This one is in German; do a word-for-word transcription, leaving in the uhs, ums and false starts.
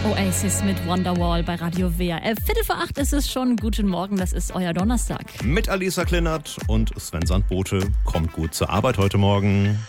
Oasis mit Wonderwall bei Radio W R F. Viertel vor acht ist es schon. Guten Morgen, das ist euer Donnerstag. Mit Alisa Kleinert und Sven Sandbote. Kommt gut zur Arbeit heute Morgen.